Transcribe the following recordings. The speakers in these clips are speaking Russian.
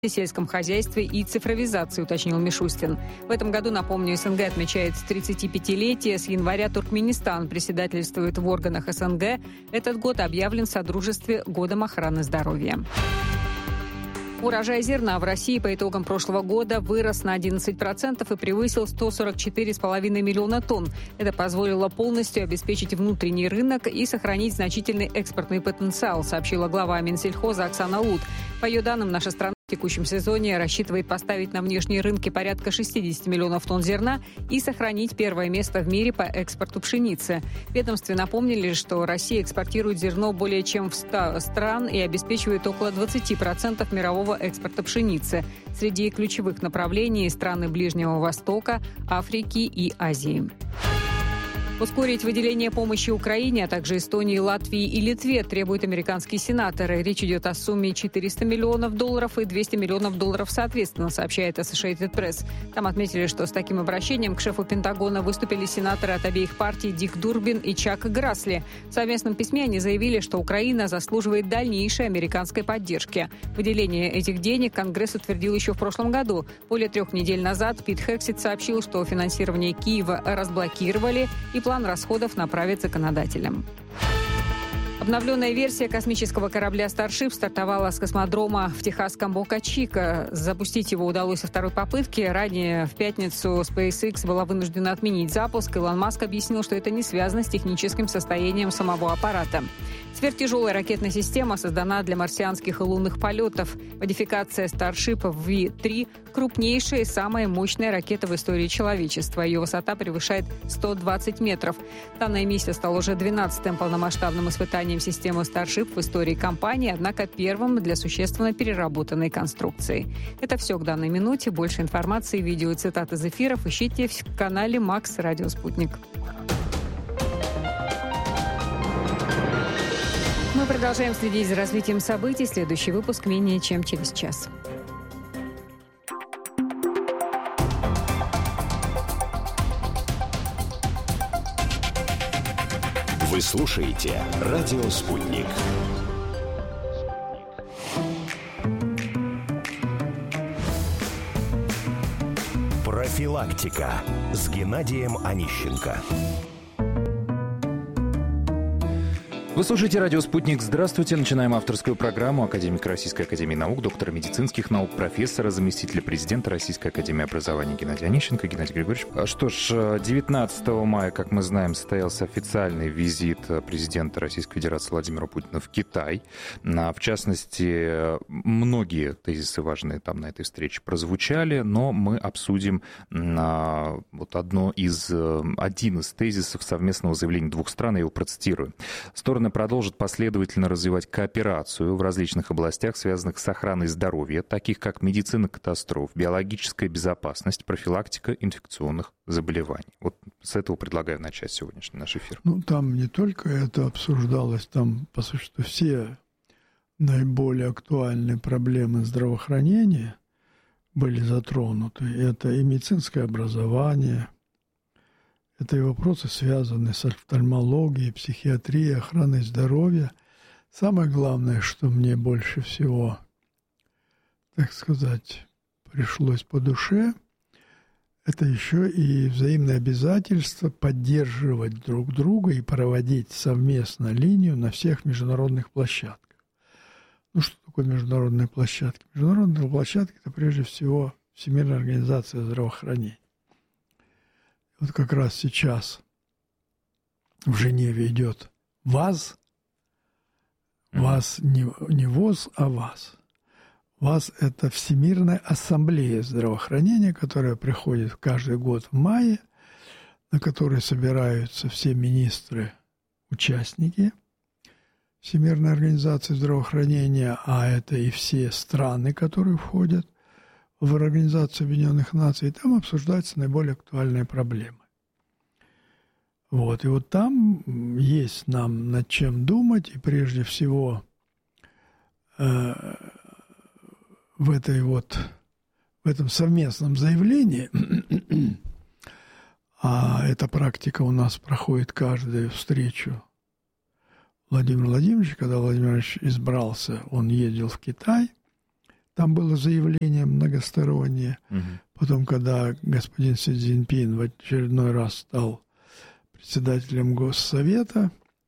сельском хозяйстве и цифровизации, уточнил Мишустин. В этом году, напомню, СНГ отмечает 35-летие. С января Туркменистан председательствует в органах СНГ. Этот год объявлен в Содружестве годом охраны здоровья. Урожай зерна в России по итогам прошлого года вырос на 11% и превысил 144,5 миллиона тонн. Это позволило полностью обеспечить внутренний рынок и сохранить значительный экспортный потенциал, сообщила глава Минсельхоза Оксана Лут. По ее данным, наша страна в текущем сезоне рассчитывает поставить на внешние рынки порядка 60 миллионов тонн зерна и сохранить первое место в мире по экспорту пшеницы. В ведомстве напомнили, что Россия экспортирует зерно более чем в 100 стран и обеспечивает около 20% мирового экспорта пшеницы. Среди ключевых направлений – страны Ближнего Востока, Африки и Азии. Ускорить выделение помощи Украине, а также Эстонии, Латвии и Литве требуют американские сенаторы. Речь идет о сумме $400 миллионов и $200 миллионов соответственно, сообщает Associated Press. Там отметили, что с таким обращением к шефу Пентагона выступили сенаторы от обеих партий Дик Дурбин и Чак Грасли. В совместном письме они заявили, что Украина заслуживает дальнейшей американской поддержки. Выделение этих денег Конгресс утвердил еще в прошлом году. Более 3 недель назад Пит Хексет сообщил, что финансирование Киева разблокировали и план расходов направит законодателям. Обновленная версия космического корабля Starship стартовала с космодрома в техасском Бока-Чика. Запустить его удалось со второй попытки. Ранее в пятницу SpaceX была вынуждена отменить запуск. Илон Маск объяснил, что это не связано с техническим состоянием самого аппарата. Сверхтяжелая ракетная система создана для марсианских и лунных полетов. Модификация Starship V3 – крупнейшая и самая мощная ракета в истории человечества. Ее высота превышает 120 метров. Данная миссия стала уже 12-м полномасштабным испытанием системы Starship в истории компании, однако первым для существенно переработанной конструкции. Это все к данной минуте. Больше информации, видео и цитат из эфиров ищите в канале Макс Радио Спутник. Мы продолжаем следить за развитием событий. Следующий выпуск менее чем через час. Вы слушаете «Радио Спутник». Профилактика с Геннадием Онищенко. Вы слушаете «Радио Спутник». Здравствуйте. Начинаем авторскую программу. Академик Российской академии наук, доктор медицинских наук, профессора, заместителя президента Российской академии образования Геннадий Онищенко. Геннадий Григорьевич. Что ж, 19 мая, как мы знаем, состоялся официальный визит президента Российской Федерации Владимира Путина в Китай. В частности, многие тезисы важные там на этой встрече прозвучали, но мы обсудим вот один из тезисов совместного заявления двух стран, я его процитирую. Стороны продолжат последовательно развивать кооперацию в различных областях, связанных с охраной здоровья, таких как медицина катастроф, биологическая безопасность, профилактика инфекционных заболеваний. Вот с этого предлагаю начать сегодняшний наш эфир. Там не только это обсуждалось, там, по сути, все наиболее актуальные проблемы здравоохранения были затронуты. Это и медицинское образование, это и вопросы, связанные с офтальмологией, психиатрией, охраной здоровья. Самое главное, что мне больше всего, так сказать, пришлось по душе, это еще и взаимное обязательство поддерживать друг друга и проводить совместно линию на всех международных площадках. Что такое международные площадки? Международные площадки – это прежде всего Всемирная организация здравоохранения. Вот как раз сейчас в Женеве идет ВАЗ. ВАЗ не ВОЗ, а ВАЗ. ВАЗ – это Всемирная ассамблея здравоохранения, которая приходит каждый год в мае, на которой собираются все министры-участники Всемирной организации здравоохранения, а это и все страны, которые входят в Организацию Объединенных Наций, и там обсуждаются наиболее актуальные проблемы. И вот там есть нам над чем думать, и прежде всего в этом совместном заявлении, а эта практика у нас проходит каждую встречу Владимира Владимировича, когда Владимир Владимирович избрался, он ездил в Китай. Там было заявление многостороннее. Потом, когда господин Си Цзиньпин в очередной раз стал председателем Госсовета,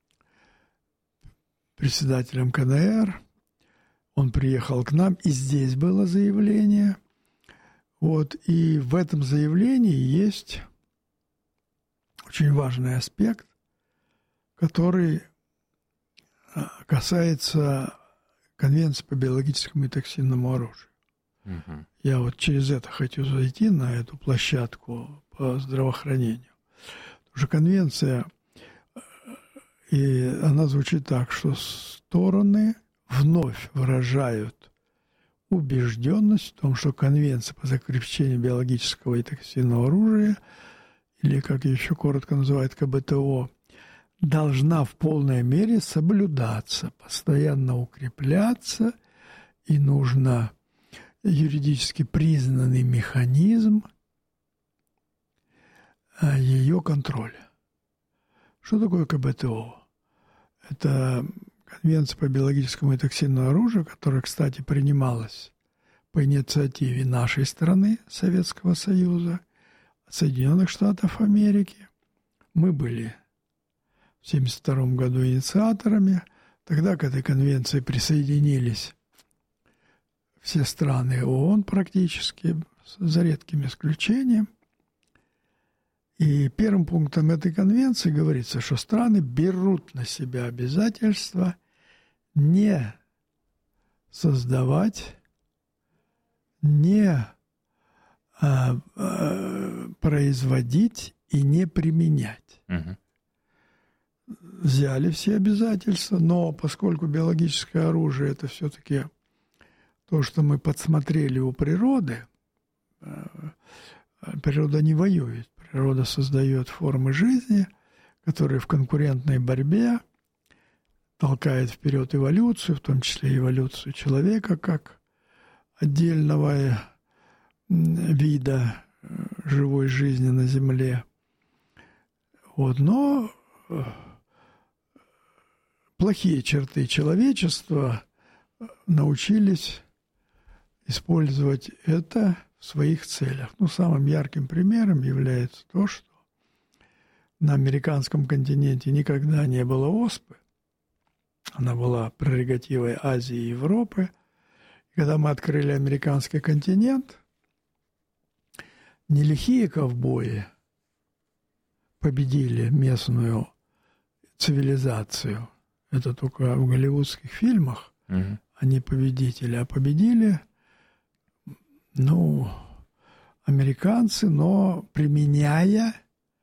председателем КНР, он приехал к нам, и здесь было заявление. Вот, и в этом заявлении есть очень важный аспект, который касается Конвенции по биологическому и токсинному оружию. Я вот через это хочу зайти на эту площадку по здравоохранению. Потому что конвенция, и она звучит так, что стороны вновь выражают убежденность в том, что Конвенция по запрещению биологического и токсинного оружия, или, как еще коротко называют, КБТО, должна в полной мере соблюдаться, постоянно укрепляться, и нужно юридически признанный механизм ее контроля. Что такое КБТО? Это Конвенция по биологическому и токсинному оружию, которая, кстати, принималась по инициативе нашей страны, Советского Союза, Соединенных Штатов Америки. Мы были в 1972 году инициаторами. Тогда к этой конвенции присоединились все страны ООН практически, за редким исключением. И первым пунктом этой конвенции говорится, что страны берут на себя обязательства не создавать, не производить и не применять. Взяли все обязательства, но поскольку биологическое оружие – это все-таки то, что мы подсмотрели у природы, природа не воюет, природа создает формы жизни, которые в конкурентной борьбе толкают вперед эволюцию, в том числе эволюцию человека как отдельного вида живой жизни на Земле. Вот, но плохие черты человечества научились использовать это в своих целях. Ну, самым ярким примером является то, что на американском континенте никогда не было оспы. Она была прерогативой Азии и Европы. И когда мы открыли американский континент, не лихие ковбои победили местную цивилизацию. Это только в голливудских фильмах они победители. А победили, американцы, но применяя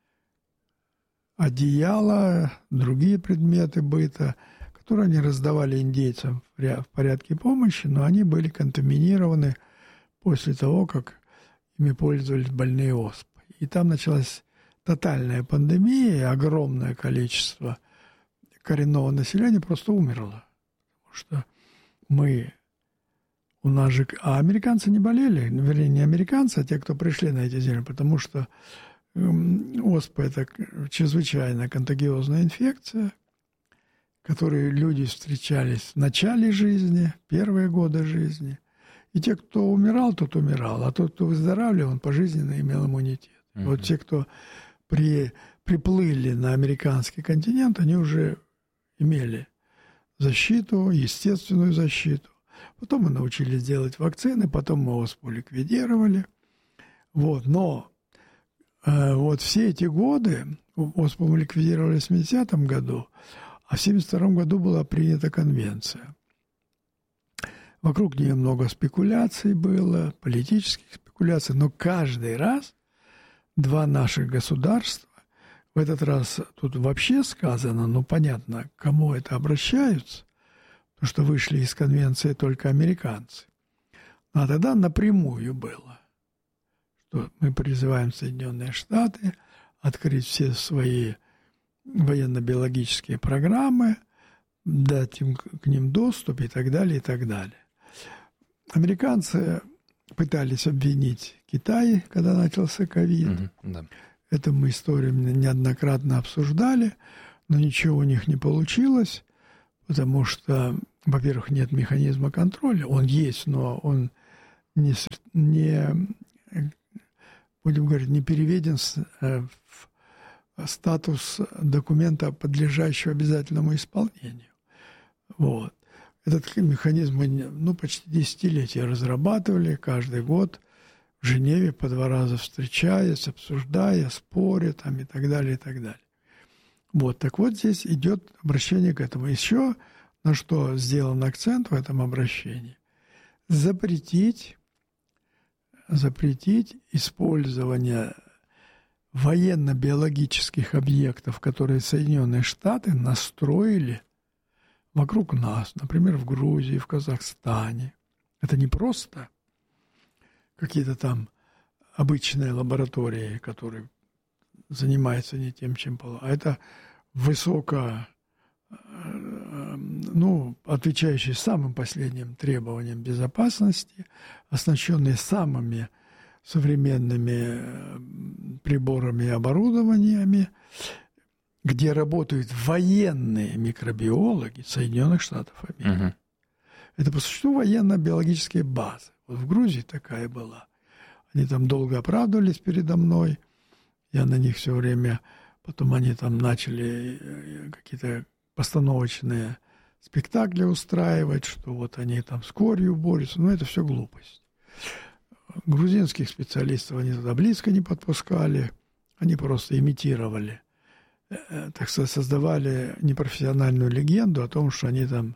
одеяло, другие предметы быта, которые они раздавали индейцам в порядке помощи, но они были контаминированы после того, как ими пользовались больные оспой. И там началась тотальная пандемия, и огромное количество коренного населения просто умерло. Потому что а американцы не болели, вернее, не американцы, а те, кто пришли на эти земли, потому что оспа – это чрезвычайно контагиозная инфекция, которой люди встречались в начале жизни, первые годы жизни. И те, кто умирал, тот умирал, а тот, кто выздоравливал, он пожизненно имел иммунитет. Вот те, кто приплыли на американский континент, они уже имели защиту, естественную защиту. Потом мы научились делать вакцины, потом мы оспу ликвидировали. Вот. Но вот все эти годы, оспу мы ликвидировали в 70-м году, а в 72-м году была принята конвенция. Вокруг нее много спекуляций было, политических спекуляций, но каждый раз два наших государства, в этот раз тут вообще сказано, понятно, к кому это обращаются, потому что вышли из конвенции только американцы. А тогда напрямую было, что мы призываем Соединенные Штаты открыть все свои военно-биологические программы, дать им к ним доступ и так далее, и так далее. Американцы пытались обвинить Китай, когда начался ковид. Эту мы историю неоднократно обсуждали, но ничего у них не получилось, потому что во-первых, нет механизма контроля. Он есть, но он не будем говорить, не переведен в статус документа, подлежащего обязательному исполнению. Вот. Этот механизм мы почти десятилетия разрабатывали, каждый год в Женеве по 2 раза встречаясь, обсуждая, споря там, и так далее, и так далее. Вот. Так вот здесь идет обращение к этому. Еще на что сделан акцент в этом обращении? Запретить использование военно-биологических объектов, которые Соединенные Штаты настроили вокруг нас, например, в Грузии, в Казахстане. Это не просто какие-то там обычные лаборатории, которые занимаются не тем, чем положено, а это отвечающие самым последним требованиям безопасности, оснащенные самыми современными приборами и оборудованиями, где работают военные микробиологи Соединенных Штатов Америки. Угу. Это по существу военно-биологические базы. Вот в Грузии такая была. Они там долго оправдывались передо мной. Я на них все время... Потом они там начали какие-то постановочные спектакли устраивать, что вот они там с корью борются. Но это все глупость. Грузинских специалистов они туда близко не подпускали. Они просто имитировали, так сказать, создавали непрофессиональную легенду о том, что они там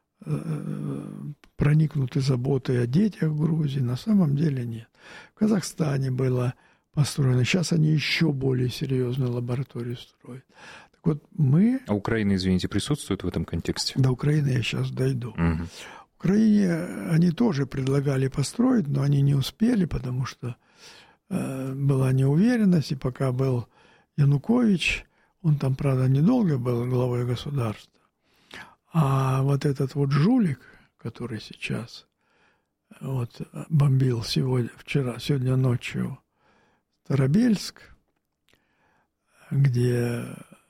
проникнуты заботой о детях в Грузии. На самом деле нет. В Казахстане было построено. Сейчас они еще более серьезную лабораторию строят. Так вот мы... А Украина, извините, присутствует в этом контексте? До Украины я сейчас дойду. Угу. В Украине они тоже предлагали построить, но они не успели, потому что была неуверенность, и пока был Янукович, он там, правда, недолго был главой государства, а вот этот вот жулик, который сейчас вот бомбил сегодня ночью Старобельск, где...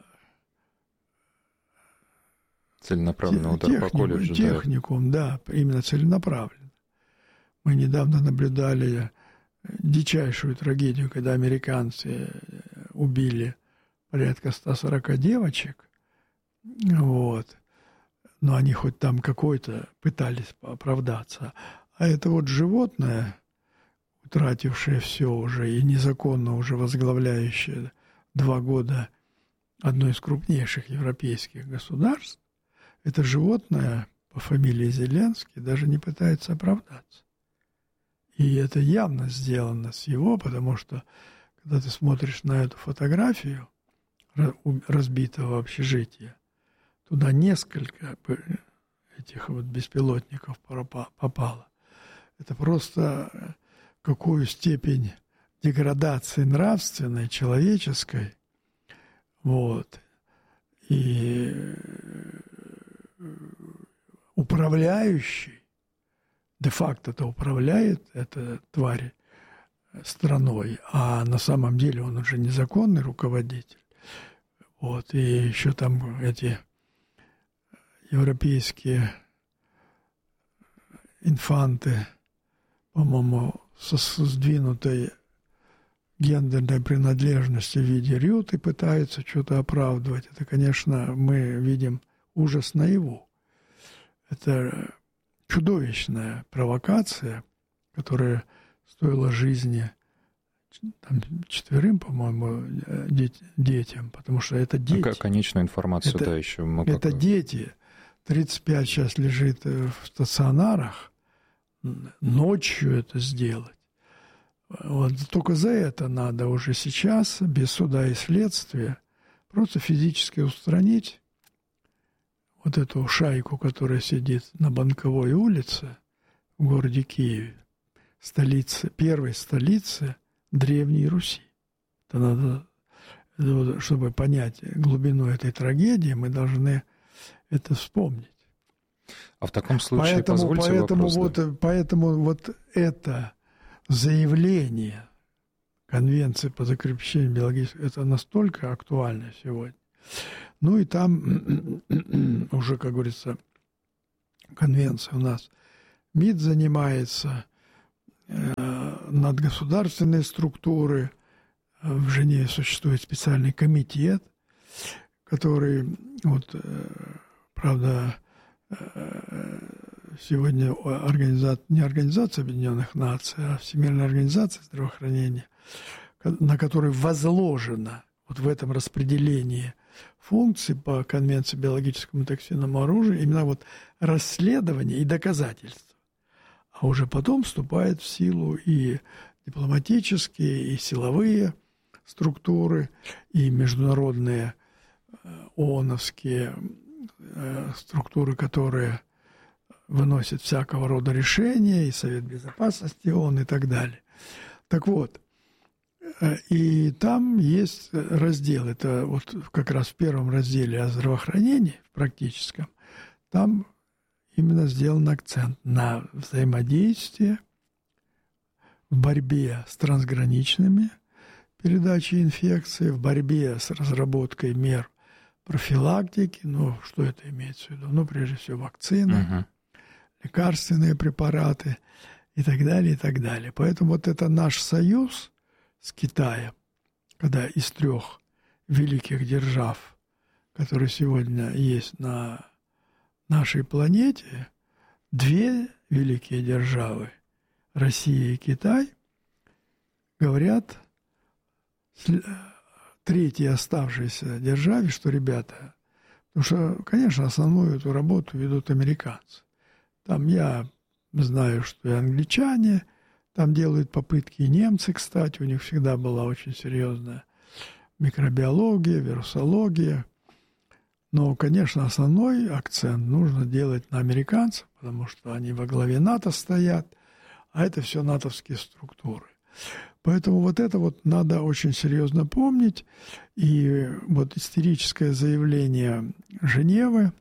Целенаправленный удар по колледжу. Техникум, да, именно целенаправленно. Мы недавно наблюдали дичайшую трагедию, когда американцы убили порядка 140 девочек, вот. Но они хоть там какой-то пытались оправдаться. А это вот животное, утратившее все уже и незаконно уже возглавляющее 2 года одно из крупнейших европейских государств, это животное по фамилии Зеленский даже не пытается оправдаться. И это явно сделано с его, потому что, когда ты смотришь на эту фотографию разбитого общежития, туда несколько этих вот беспилотников попало. Это просто какую степень деградации нравственной, человеческой, вот, и управляющий, де-факто-то управляет эта тварь страной, а на самом деле он уже незаконный руководитель. Вот, и еще там эти европейские инфанты, по-моему, со сдвинутой гендерной принадлежностью в виде рюты пытаются что-то оправдывать. Это, конечно, мы видим ужас наяву. Это чудовищная провокация, которая стоила жизни там, 4, по-моему, детям, потому что это дети. А конечную информацию, это, да, еще мы это дети. 35 сейчас лежит в стационарах. Ночью это сделать. Вот только за это надо уже сейчас, без суда и следствия, просто физически устранить вот эту шайку, которая сидит на Банковой улице в городе Киеве, первой столице Древней Руси. Это надо, чтобы понять глубину этой трагедии, мы должны это вспомнить. А в таком случае позвольте вопрос. Поэтому вот это заявление Конвенции по запрещению биологических, это настолько актуально сегодня. Ну и там уже, как говорится, конвенции у нас МИД занимается, надгосударственные структуры. В Женеве существует специальный комитет, который, вот, правда, сегодня не Организация Объединенных Наций, а Всемирная организация здравоохранения, на которой возложено вот в этом распределении функций по Конвенции о биологическом и токсинном оружии именно вот расследование и доказательство. А уже потом вступают в силу и дипломатические, и силовые структуры, и международные ООНовские структуры, которые выносят всякого рода решения, и Совет Безопасности ООН и так далее. Так вот, и там есть раздел, это вот как раз в первом разделе о здравоохранении, в практическом, там именно сделан акцент на взаимодействие в борьбе с трансграничными передачей инфекции, в борьбе с разработкой мер профилактики, ну, что это имеется в виду? Ну, прежде всего, вакцины, лекарственные препараты и так далее, и так далее. Поэтому вот это наш союз с Китаем, когда из 3 великих держав, которые сегодня есть на нашей планете, 2 великие державы, Россия и Китай, говорят 3-й оставшейся державе, что, ребята, потому что, конечно, основную эту работу ведут американцы. Там я знаю, что и англичане там делают попытки, и немцы, кстати, у них всегда была очень серьезная микробиология, вирусология. Но, конечно, основной акцент нужно делать на американцев, потому что они во главе НАТО стоят, а это все натовские структуры. Поэтому вот это вот надо очень серьезно помнить. И вот истерическое заявление Женевы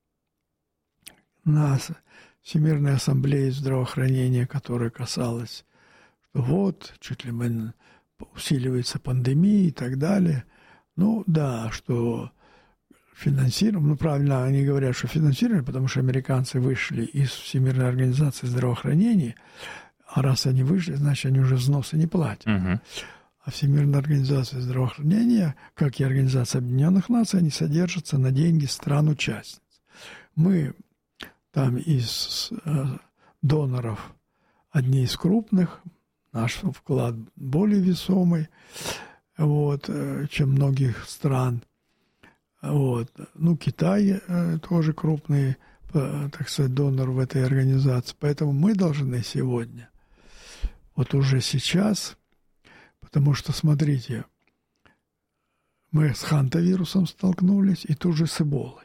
на Всемирной ассамблее здравоохранения, которое касалось, что вот, чуть ли усиливается пандемия и так далее. Ну да, что финансируем, ну правильно они говорят, что финансируем, потому что американцы вышли из Всемирной организации здравоохранения, а раз они вышли, значит, они уже взносы не платят. А Всемирная организация здравоохранения, как и Организация Объединенных Наций, они содержатся на деньги стран-участниц. Мы там из доноров одни из крупных, наш вклад более весомый, вот, чем многих стран. Вот. Ну, Китай тоже крупный, так сказать, донор в этой организации. Поэтому мы должны сегодня, вот уже сейчас, потому что, смотрите, мы с хантавирусом столкнулись и тут же с эболой.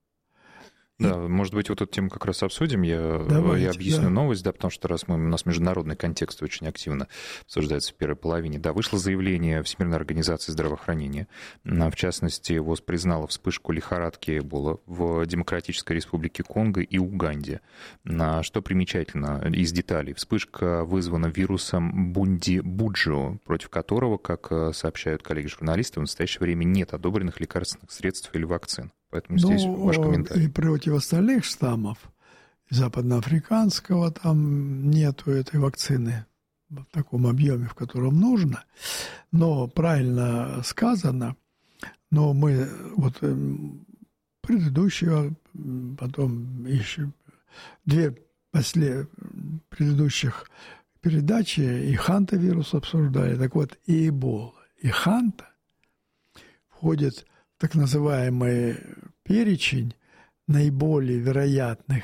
Да, может быть, вот эту тему как раз обсудим. Я объясню новость, да, потому что раз у нас международный контекст очень активно обсуждается в первой половине. Да, вышло заявление Всемирной организации здравоохранения. В частности, ВОЗ признала вспышку лихорадки Эбола в Демократической Республике Конго и Уганде. Что примечательно из деталей, вспышка вызвана вирусом Бунди-Буджио, против которого, как сообщают коллеги-журналисты, в настоящее время нет одобренных лекарственных средств или вакцин. Поэтому здесь ваш комментарий. И против остальных штаммов, западноафриканского, там нету этой вакцины в таком объеме, в котором нужно. Но правильно сказано, но мы вот предыдущего, потом еще 2 предыдущих передачи и хантавирус обсуждали. Так вот, и эбола, и ханта входят так называемый перечень наиболее вероятных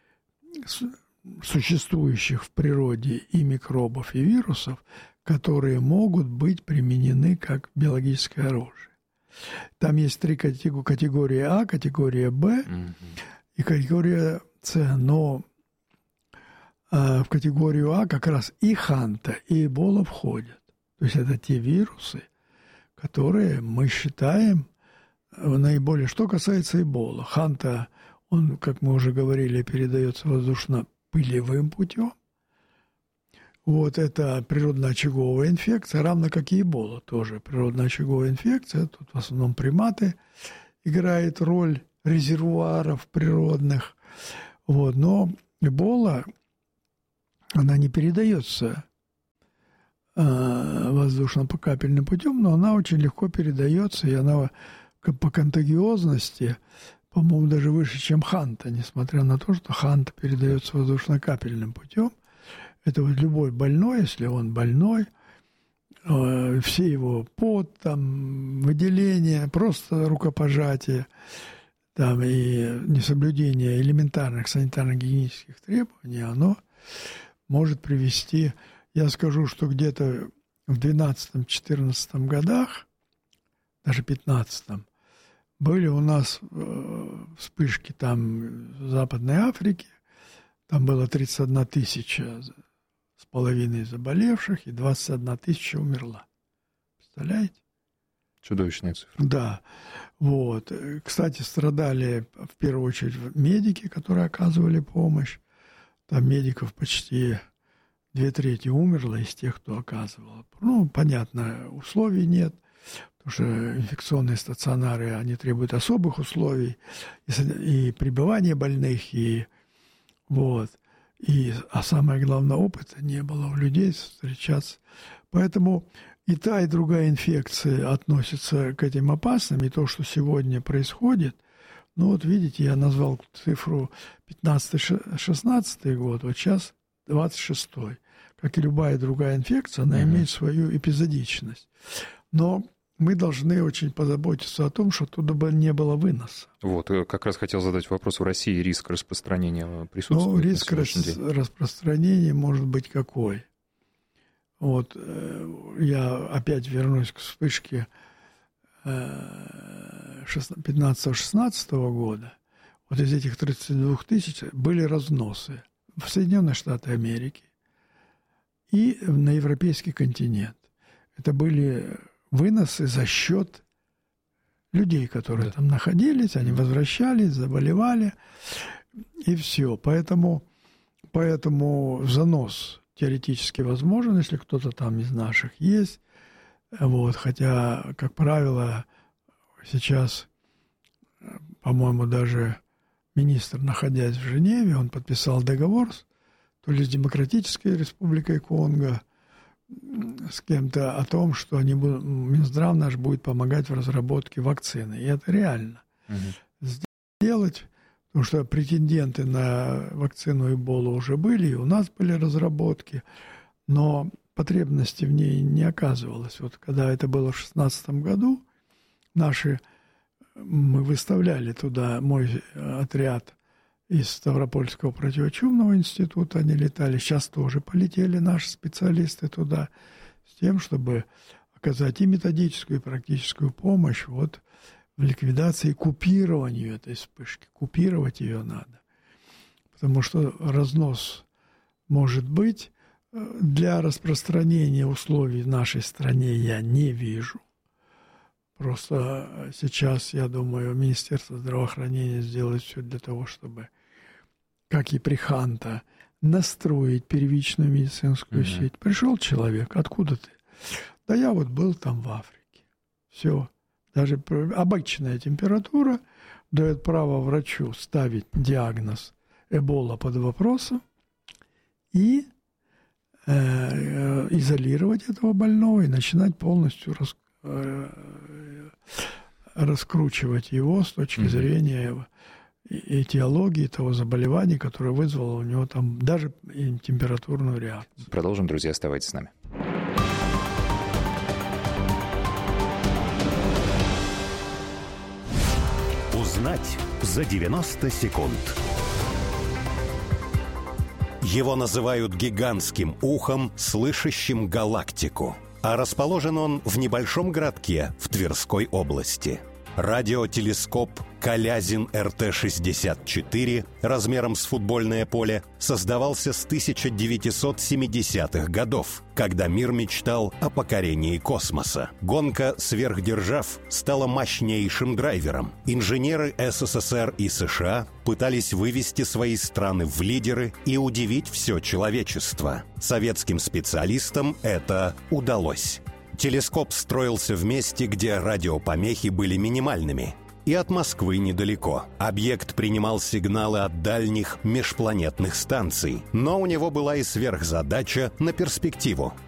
существующих в природе и микробов, и вирусов, которые могут быть применены как биологическое оружие. Там есть 3 категории А, категория Б и категория С. Но в категорию А как раз и ханта, и эбола входят. То есть это те вирусы, которые мы считаем наиболее. Что касается эбола, ханта, он, как мы уже говорили, передается воздушно-пылевым путем. Вот это природно-очаговая инфекция, равно как и эбола, тоже природно-очаговая инфекция. Тут в основном приматы играют роль резервуаров природных. Вот. Но Эбола, она не передается воздушно-капельным путем, но она очень легко передается, и она по контагиозности, по-моему, даже выше, чем ханта, несмотря на то, что ханта передается воздушно-капельным путем. Это вот любой больной, если он больной, все его пот, там, выделения, просто рукопожатие, там, и несоблюдение элементарных санитарно-гигиенических требований, оно может привести, я скажу, что где-то в 12-14 годах, даже 15-м, были у нас вспышки там в Западной Африке, там было 31 тысяча с половиной заболевших, и 21 тысяча умерла. Представляете? Чудовищная цифра. Да. Вот. Кстати, страдали в первую очередь медики, которые оказывали помощь. Там медиков почти 2/3 умерло из тех, кто оказывал. Ну, понятно, условий нет, потому что инфекционные стационары, они требуют особых условий, и пребывания больных, и вот. А самое главное, опыта не было у людей встречаться. Поэтому и та, и другая инфекция относятся к этим опасным. И то, что сегодня происходит, ну вот видите, я назвал цифру 15-16 год, вот сейчас 26-й. Как и любая другая инфекция, она имеет свою эпизодичность. Но мы должны очень позаботиться о том, что оттуда бы не было выноса. Вот, как раз хотел задать вопрос. В России риск распространения присутствует? Ну, риск распространения может быть какой? Вот, я опять вернусь к вспышке 15-16 года. Вот из этих 32 тысяч были разносы в Соединенные Штаты Америки и на европейский континент. Это были выносы за счет людей, которые там находились, они возвращались, заболевали, и все. Поэтому занос теоретически возможен, если кто-то там из наших есть. Вот. Хотя, как правило, сейчас, по-моему, даже министр, находясь в Женеве, он подписал договор то ли с Демократической Республикой Конго, с кем-то о том, что Минздрав наш будет помогать в разработке вакцины. И это реально сделать, потому что претенденты на вакцину Эбола уже были, и у нас были разработки, но потребности в ней не оказывалось. Вот когда это было в 2016 году, мы выставляли туда мой отряд из Ставропольского противочумного института, они летали, сейчас тоже полетели наши специалисты туда, с тем, чтобы оказать и методическую, и практическую помощь вот в ликвидации и купированию этой вспышки. Купировать ее надо. Потому что разнос может быть. Для распространения условий в нашей стране я не вижу. Просто сейчас, я думаю, Министерство здравоохранения сделает все для того, чтобы, как и при Ханта, настроить первичную медицинскую сеть. Пришел человек, откуда ты? Да я вот был там в Африке. Все. Даже обычная температура дает право врачу ставить диагноз Эбола под вопросом и изолировать этого больного и начинать полностью раскручивать его с точки зрения этиологии того заболевания, которое вызвало у него там даже температурную реакцию. Продолжим, друзья, оставайтесь с нами. Узнать за 90 секунд. Его называют гигантским ухом, слышащим галактику. А расположен он в небольшом городке в Тверской области. Радиотелескоп Калязин РТ-64 размером с футбольное поле создавался с 1970-х годов, когда мир мечтал о покорении космоса. Гонка сверхдержав стала мощнейшим драйвером. Инженеры СССР и США пытались вывести свои страны в лидеры и удивить все человечество. Советским специалистам это удалось. Телескоп строился в месте, где радиопомехи были минимальными. и от Москвы недалеко. Объект принимал сигналы от дальних межпланетных станций, но у него была и сверхзадача на перспективу.